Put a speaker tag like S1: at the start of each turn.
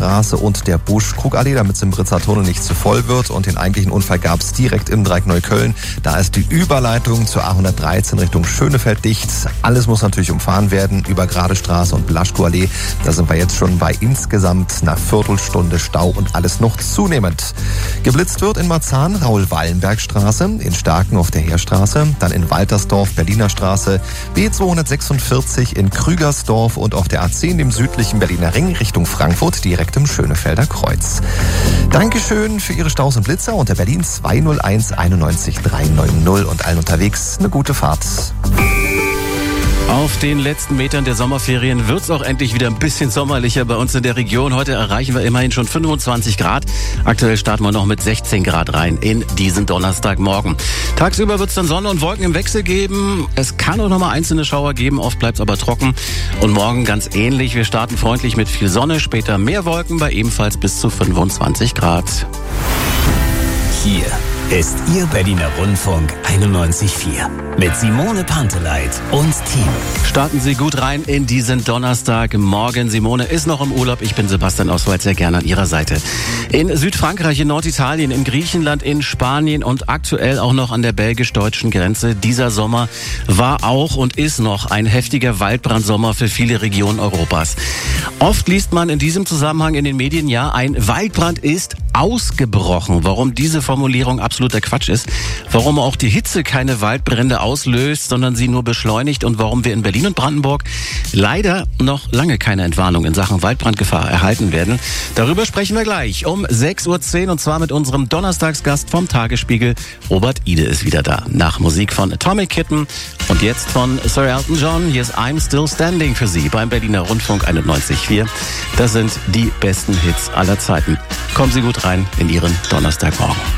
S1: Straße und der Busch-Krugallee, damit es im Britzer Tunnel nicht zu voll wird. Und den eigentlichen Unfall gab es direkt im Dreieck Neukölln. Da ist die Überleitung zur A113 Richtung Schönefeld dicht. Alles muss natürlich umfahren werden über Gradestraße und Blaschko-Allee. Da sind wir jetzt schon bei insgesamt einer Viertelstunde Stau und alles noch zunehmend. Geblitzt wird in Marzahn, Raoul-Wallenberg-Straße, in Starken auf der Heerstraße, dann in Waltersdorf, Berliner Straße, B246 in Krügersdorf und auf der A10 im südlichen Berliner Ring Richtung Frankfurt, direkt im Schönefelder Kreuz. Dankeschön für Ihre Staus und Blitzer unter Berlin 201 91 390 und allen unterwegs eine gute Fahrt.
S2: Auf den letzten Metern der Sommerferien wird's auch endlich wieder ein bisschen sommerlicher bei uns in der Region. Heute erreichen wir immerhin schon 25 Grad. Aktuell starten wir noch mit 16 Grad rein in diesen Donnerstagmorgen. Tagsüber wird's dann Sonne und Wolken im Wechsel geben. Es kann auch noch mal einzelne Schauer geben, oft bleibt's aber trocken. Und morgen ganz ähnlich. Wir starten freundlich mit viel Sonne, später mehr Wolken bei ebenfalls bis zu 25 Grad.
S3: Hier ist Ihr Berliner Rundfunk 91.4 mit Simone Panteleit und Team.
S2: Starten Sie gut rein in diesen Donnerstagmorgen. Simone ist noch im Urlaub. Ich bin Sebastian Oswald, sehr gerne an Ihrer Seite. In Südfrankreich, in Norditalien, in Griechenland, in Spanien und aktuell auch noch an der belgisch-deutschen Grenze. Dieser Sommer war auch und ist noch ein heftiger Waldbrandsommer für viele Regionen Europas. Oft liest man in diesem Zusammenhang in den Medien, ja, ein Waldbrand ist ausgebrochen. Warum diese Formulierung absoluter Quatsch ist, warum auch die Hitze keine Waldbrände auslöst, sondern sie nur beschleunigt und warum wir in Berlin und Brandenburg leider noch lange keine Entwarnung in Sachen Waldbrandgefahr erhalten werden. Darüber sprechen wir gleich um 6.10 Uhr und zwar mit unserem Donnerstagsgast vom Tagesspiegel. Robert Ide ist wieder da. Nach Musik von Atomic Kitten und jetzt von Sir Elton John. Hier ist I'm Still Standing für Sie beim Berliner Rundfunk 91.4. Das sind die besten Hits aller Zeiten. Kommen Sie gut rein in Ihren Donnerstagmorgen.